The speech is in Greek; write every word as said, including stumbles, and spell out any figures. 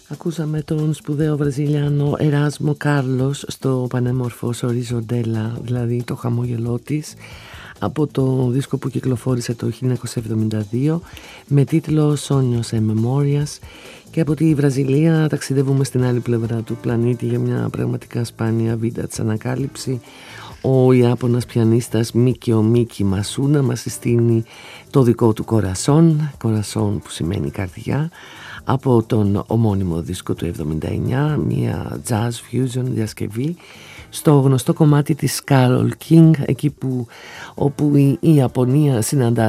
Ακούσαμε τον σπουδαίο Βραζιλιάνο Εράσμο Κάρλος στο πανέμορφο Σοριζοντέλα, δηλαδή το χαμόγελό της, από το δίσκο που κυκλοφόρησε το χίλια εννιακόσια εβδομήντα δύο με τίτλο Sonhos e Memorias. Και από τη Βραζιλία ταξιδεύουμε στην άλλη πλευρά του πλανήτη για μια πραγματικά σπάνια βίντα της ανακάλυψη. Ο Ιάπωνας πιανίστας Μίκιο Μίκι Μασούνα μας συστήνει το δικό του κορασόν, κορασόν που σημαίνει καρδιά, από τον ομώνυμο δίσκο του εβδομήντα εννιά, μια jazz fusion διασκευή στο γνωστό κομμάτι της Carole King, εκεί που, όπου η, η Ιαπωνία συναντά